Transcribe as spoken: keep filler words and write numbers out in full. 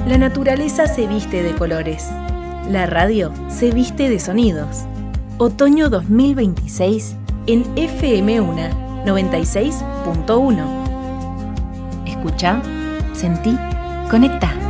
La naturaleza se viste de colores. La radio se viste de sonidos. Otoño dos mil veintiséis en F M UNA noventa y seis punto uno. Escucha, sentí, conecta.